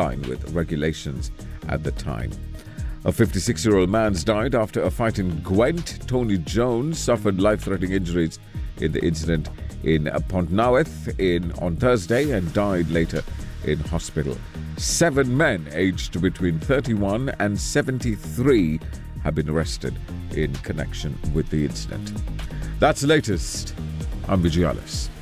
line with regulations at the time. A 56-year-old man's died after a fight in Gwent. Tony Jones suffered life-threatening injuries in the incident in Pontnoweth on Thursday and died later in hospital. 7 men aged between 31 and 73 have been arrested in connection with the incident. That's the latest. I'm Vijay Alice.